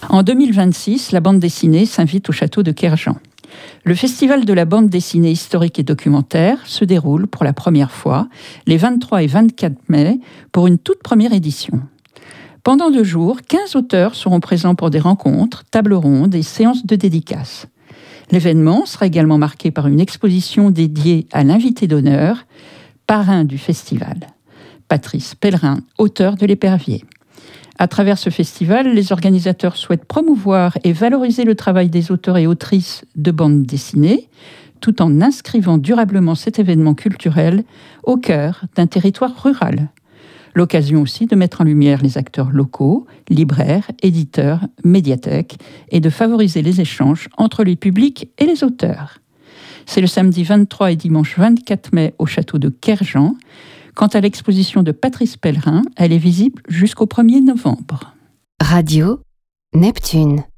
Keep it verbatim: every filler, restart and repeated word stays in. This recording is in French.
En deux mille vingt-six, la bande dessinée s'invite au château de Kerjan. Le festival de la bande dessinée historique et documentaire se déroule pour la première fois les vingt-trois et vingt-quatre mai pour une toute première édition. Pendant deux jours, quinze auteurs seront présents pour des rencontres, tables rondes et séances de dédicaces. L'événement sera également marqué par une exposition dédiée à l'invité d'honneur, parrain du festival, Patrice Pellerin, auteur de L'Épervier. À travers ce festival, les organisateurs souhaitent promouvoir et valoriser le travail des auteurs et autrices de bande dessinée, tout en inscrivant durablement cet événement culturel au cœur d'un territoire rural. L'occasion aussi de mettre en lumière les acteurs locaux, libraires, éditeurs, médiathèques, et de favoriser les échanges entre les publics et les auteurs. C'est le samedi vingt-trois et dimanche vingt-quatre mai au château de Kerjan. Quant à l'exposition de Patrice Pellerin, elle est visible jusqu'au premier novembre. Radio Neptune.